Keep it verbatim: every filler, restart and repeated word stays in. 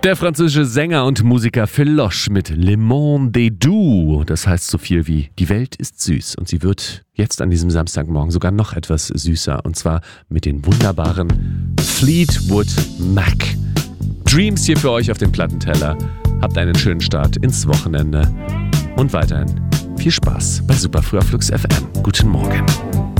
Der französische Sänger und Musiker Phil Loche mit Le Monde est doux. Das heißt so viel wie die Welt ist süß. Und sie wird jetzt an diesem Samstagmorgen sogar noch etwas süßer. Und zwar mit den wunderbaren Fleetwood Mac. Dreams hier für euch auf dem Plattenteller. Habt einen schönen Start ins Wochenende. Und weiterhin viel Spaß bei Superfrüh auf Flux F M. Guten Morgen.